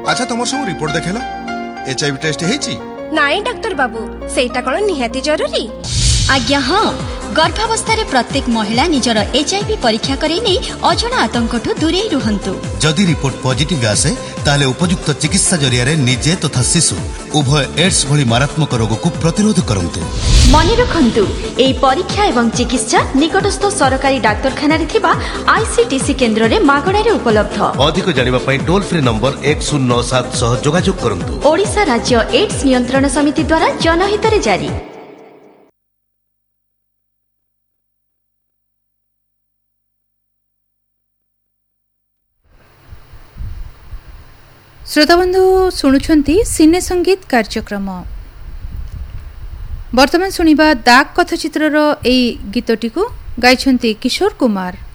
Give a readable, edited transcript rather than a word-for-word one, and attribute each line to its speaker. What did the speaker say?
Speaker 1: अच्छा तुम सब रिपोर्ट देखेला एचआईवी टेस्ट हेची
Speaker 2: नाई डॉक्टर बाबू सेटा कोन निहाती जरूरी
Speaker 3: आज्ञा हाँ गर्भावस्था रे प्रत्येक महिला निजर एचआईवी परीक्षा करै नै अजणा आतंकठु दूरे रुहंतु।
Speaker 4: जदि रिपोर्ट पॉजिटिव आसे ताले उपयुक्त चिकित्सा जरिया रे निजे तथा शिशु उभय एड्स भली मारात्मक रोग को प्रतिरोध करंतु।
Speaker 3: मने रखंतु एई परीक्षा एवं चिकित्सा निकटस्थ सरकारी डाक्तरखाना रे थिबा आईसीटीसी केंद्र रे मागणा रे उपलब्ध।
Speaker 4: अधिक जानिबा पई टोल फ्री नंबर 1097 सह जोगाजोग करंतु।
Speaker 3: ओडिशा राज्य एड्स नियंत्रण समिति द्वारा जनहित रे जारी।
Speaker 5: श्रोताबंधु शुणुछंती सिने संगीत कार्यक्रम। वर्तमान सुनिबा दाग कथचित्रर एई गीतटी को गाइछंती किशोर कुमार।